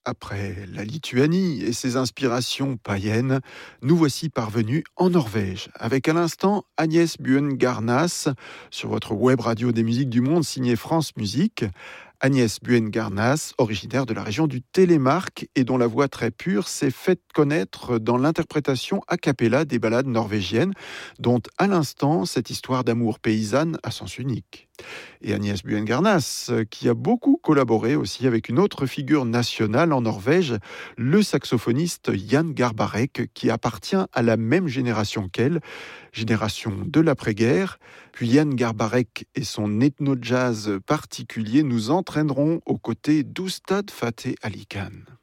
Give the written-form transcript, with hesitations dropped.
Après la Lituanie et ses inspirations païennes, nous voici parvenus en Norvège, avec à l'instant Agnès Buengarnas sur votre web radio des musiques du monde signée France Musique. Agnès Buengarnas, originaire de la région du Télémark et dont la voix très pure s'est faite connaître dans l'interprétation a cappella des ballades norvégiennes, dont à l'instant cette histoire d'amour paysanne à sens unique. Et Agnès Buengarnas, qui a beaucoup collaboré aussi avec une autre figure nationale en Norvège, le saxophoniste Jan Garbarek, qui appartient à la même génération qu'elle, génération de l'après-guerre. Puis Jan Garbarek et son ethno-jazz particulier nous entraîneront aux côtés d'Oustad Fateh Ali Khan.